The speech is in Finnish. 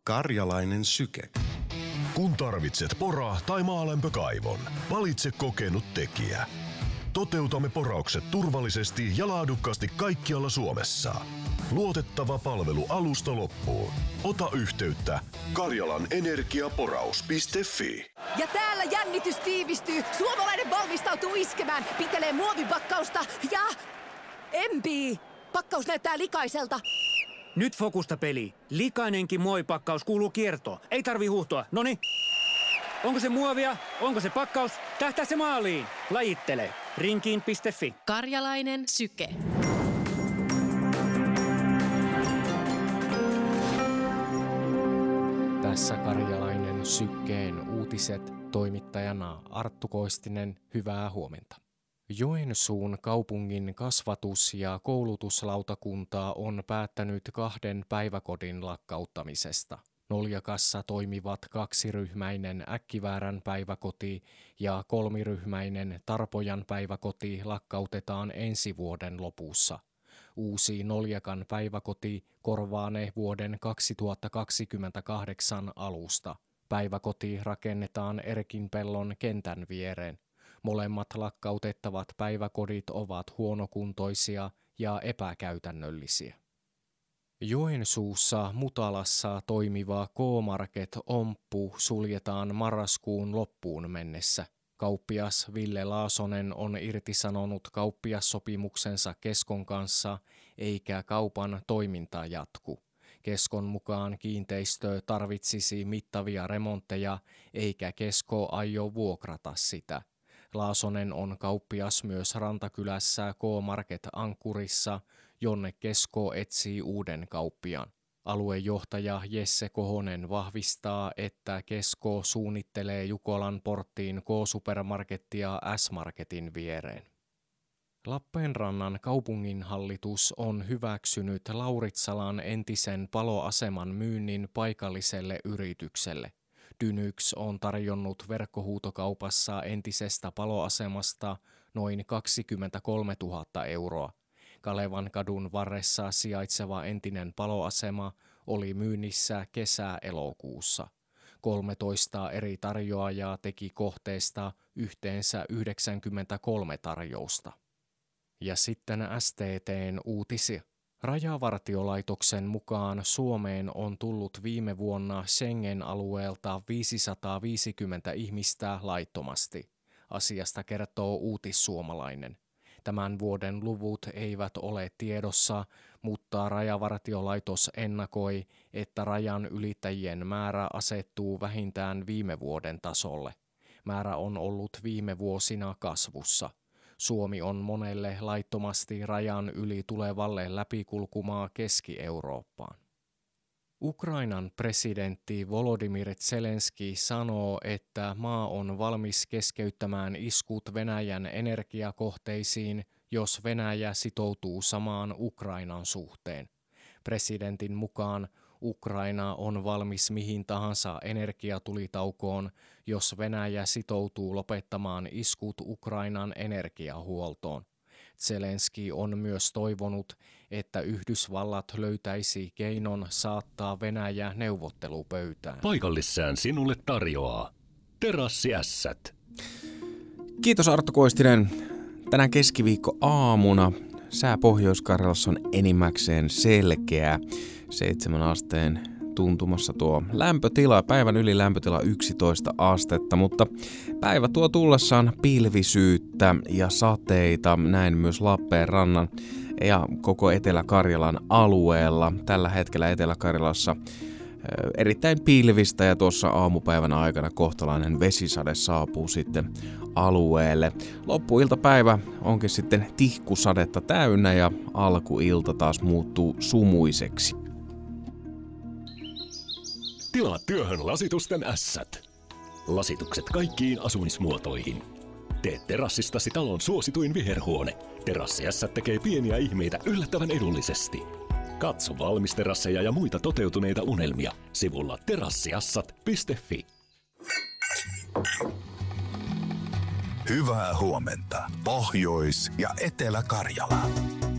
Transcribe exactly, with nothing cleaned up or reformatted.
Karjalainen syke. Kun tarvitset pora- tai maalämpökaivon, valitse kokenut tekijä. Toteutamme poraukset turvallisesti ja laadukkaasti kaikkialla Suomessa. Luotettava palvelu alusta loppuun. Ota yhteyttä karjalan energiaporaus piste fi. Ja täällä jännitys tiivistyy. Suomalainen valmistautuu iskemään. Pitelee muovipakkausta ja... empii. Pakkaus näyttää likaiselta. Nyt fokusta peli. Likainenkin muovipakkaus kuuluu kiertoon. Ei tarvi huuhtoa. Noniin. Onko se muovia? Onko se pakkaus? Tähtää se maaliin. Lajittele. Rinkiin piste fi. Karjalainen syke. Tässä Karjalainen sykkeen uutiset, toimittajana Arttu Koistinen, hyvää huomenta. Joensuun kaupungin kasvatus- ja koulutuslautakunta on päättänyt kahden päiväkodin lakkauttamisesta. Noljakassa toimivat kaksiryhmäinen Äkkiväärän päiväkoti ja kolmiryhmäinen Tarpojan päiväkoti lakkautetaan ensi vuoden lopussa. Uusi Noljakan päiväkoti korvaa ne vuoden kaksituhattakaksikymmentäkahdeksan alusta. Päiväkoti rakennetaan Erkinpellon kentän viereen. Molemmat lakkautettavat päiväkodit ovat huonokuntoisia ja epäkäytännöllisiä. Joensuussa Mutalassa toimiva K-Market Omppu suljetaan marraskuun loppuun mennessä. Kauppias Ville Laasonen on irtisanonut kauppiassopimuksensa Keskon kanssa, eikä kaupan toiminta jatku. Keskon mukaan kiinteistö tarvitsisi mittavia remontteja, eikä Kesko aio vuokrata sitä. Laasonen on kauppias myös Rantakylässä K-Market Ankkurissa, jonne Kesko etsii uuden kauppiaan. Aluejohtaja Jesse Kohonen vahvistaa, että Kesko suunnittelee Jukolan porttiin K-supermarkettia S-marketin viereen. Lappeenrannan kaupunginhallitus on hyväksynyt Lauritsalan entisen paloaseman myynnin paikalliselle yritykselle. Dynyx on tarjonnut verkkohuutokaupassa entisestä paloasemasta noin kaksikymmentäkolmetuhatta euroa. Kalevan kadun varressa sijaitseva entinen paloasema oli myynnissä kesä-elokuussa. kolmetoista eri tarjoajaa teki kohteesta yhteensä yhdeksänkymmentäkolme tarjousta. Ja sitten S T T:n uutisia. Rajavartiolaitoksen mukaan Suomeen on tullut viime vuonna Schengen-alueelta viisisataaviisikymmentä ihmistä laittomasti. Asiasta kertoo Uutissuomalainen. Tämän vuoden luvut eivät ole tiedossa, mutta Rajavartiolaitos ennakoi, että rajan ylittäjien määrä asettuu vähintään viime vuoden tasolle. Määrä on ollut viime vuosina kasvussa. Suomi on monelle laittomasti rajan yli tulevalle läpikulkumaa Keski-Eurooppaan. Ukrainan presidentti Volodymyr Zelenski sanoo, että maa on valmis keskeyttämään iskut Venäjän energiakohteisiin, jos Venäjä sitoutuu samaan Ukrainan suhteen. Presidentin mukaan Ukraina on valmis mihin tahansa energiatulitaukoon, jos Venäjä sitoutuu lopettamaan iskut Ukrainan energiahuoltoon. Zelenski on myös toivonut, että Yhdysvallat löytäisi keinon saattaa Venäjä neuvottelupöytään. Paikallissään sinulle tarjoaa Terassiässät. Kiitos Arttu Koistinen. Tänään keskiviikko aamuna sää Pohjois-Karjalassa on enimmäkseen selkeä. Seitsemän asteen tuntumassa tuo lämpötila, päivän yli lämpötila yksitoista astetta, mutta päivä tuo tullessaan pilvisyyttä ja sateita, näin myös Lappeenrannan ja koko Etelä-Karjalan alueella. Tällä hetkellä Etelä-Karjalassa erittäin pilvistä ja tuossa aamupäivän aikana kohtalainen vesisade saapuu sitten alueelle. Loppuiltapäivä onkin sitten tihkusadetta täynnä ja alkuilta taas muuttuu sumuiseksi. Tilaa työhön lasitusten ässät. Lasitukset kaikkiin asumismuotoihin. Tee terassistasi talon suosituin viherhuone. Terassiässät tekee pieniä ihmeitä yllättävän edullisesti. Katso valmisterasseja ja muita toteutuneita unelmia sivulla terassiassat piste fi. Hyvää huomenta, Pohjois- ja Etelä-Karjala.